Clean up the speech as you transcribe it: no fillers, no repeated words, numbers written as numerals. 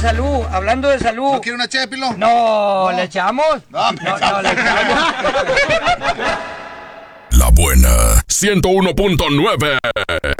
hablando de salud. ¿No quiere una ché, Pilón? No, ¿le echamos? No, No, le echamos. La buena 101.9.